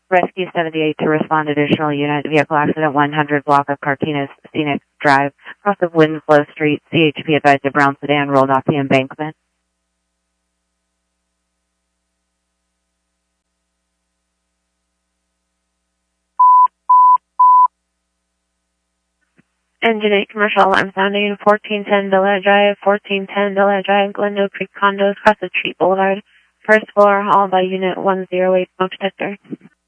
Rescue 78 to respond. Additional unit. Vehicle accident 100 block of Carquinez Scenic Drive. Cross of Winslow Street. CHP advised a brown sedan rolled off the embankment. Engine 8 commercial alarm sounding. 1410 Dillard Drive. 1410 Dillard Drive. Glendale Creek Condos. Cross the Street Boulevard. First floor. Hall by unit 108 smoke detector.